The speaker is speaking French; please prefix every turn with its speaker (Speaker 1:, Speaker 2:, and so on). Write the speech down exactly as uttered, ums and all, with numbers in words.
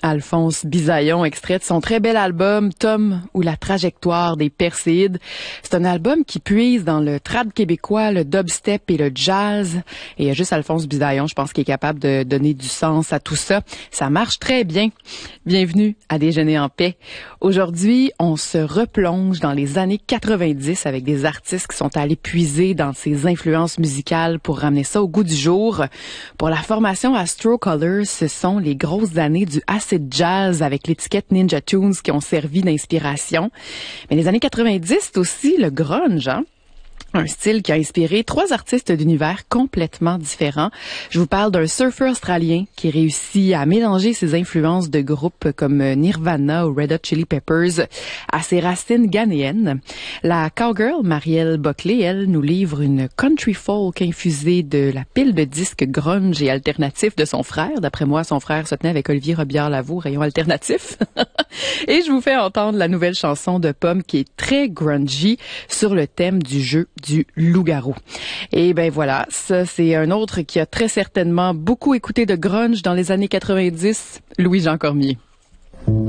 Speaker 1: Alphonse Bisaillon, extrait de son très bel album Tom ou la trajectoire des Perséides. C'est un album qui puise dans le trad québécois, le dubstep et le jazz. Et il y a juste Alphonse Bisaillon, je pense, qui est capable de donner du sens à tout ça. Ça marche très bien. Bienvenue à Déjeuner en paix. Aujourd'hui, on se replonge dans les années quatre-vingt-dix avec des artistes qui sont allés puiser dans ces influences musicales pour ramener ça au goût du jour. Pour la formation Astro Colors, ce sont les grosses années du acid jazz avec l'étiquette Ninja Tunes qui ont servi d'inspiration. Mais les années quatre-vingt-dix, c'est aussi le grunge, hein? Un style qui a inspiré trois artistes d'univers complètement différents. Je vous parle d'un surfeur australien qui réussit à mélanger ses influences de groupes comme Nirvana ou Red Hot Chili Peppers à ses racines ghanéennes. La cowgirl Marielle Buckley, elle, nous livre une country folk infusée de la pile de disques grunge et alternatifs de son frère. D'après moi, son frère se tenait avec Olivier Robillard-Lavoie, rayon alternatif. Et je vous fais entendre la nouvelle chanson de Pomme qui est très grungy sur le thème du jeu du loup-garou. Et ben voilà, ça c'est un autre qui a très certainement beaucoup écouté de grunge dans les années quatre-vingt-dix, Louis-Jean Cormier.